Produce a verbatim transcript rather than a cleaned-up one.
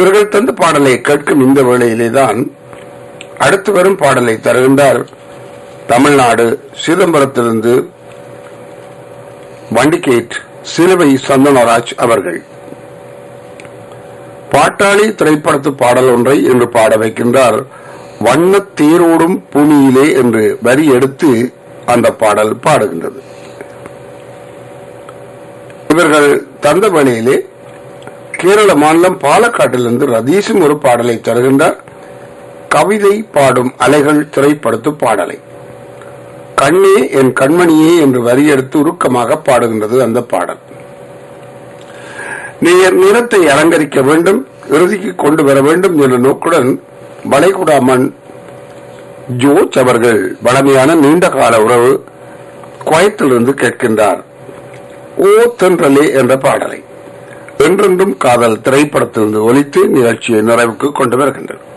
இவர்கள் தந்த பாடலை கேட்கும் இந்த வேளையிலேதான் அடுத்து வரும் பாடலை தருகின்றார் தமிழ்நாடு சிதம்பரத்திலிருந்து வண்டிகேட் சிலுவை சந்தனராஜ் அவர்கள். பாட்டாளி திரைப்படத்து பாடல் ஒன்றை இன்று பாட வைக்கின்றார். வண்ணத் தேரோடும் பூமியிலே என்று வரி எடுத்து அந்த பாடல் பாடுகின்றது. இவர்கள் தந்த வேளையிலே கேரள மாநிலம் பாலக்காட்டிலிருந்து ரதீஷும் ஒரு பாடலை தருகின்றார். கவிதை பாடும் அலைகள் திரைப்படத்து பாடலை. கண்ணே என் கண்மணியே என்று வரி எடுத்து உருக்கமாக பாடுகின்றது அந்த பாடல். நீர் நிறத்தை அலங்கரிக்க வேண்டும், இறுதிக்கு கொண்டு வர வேண்டும் என்ற நோக்குடன் வளைகுடாமன் ஜோர்ஜ் அவர்கள் வளமையான நீண்ட கால உறவு குவைத்திலிருந்து கேட்கின்றார். ஓ தென்றலே என்ற பாடலை என்றென்றும் காதல் திரைப்படத்திலிருந்து ஒலித்து நிகழ்ச்சியை நிறைவுக்கு கொண்டு வருகின்றது.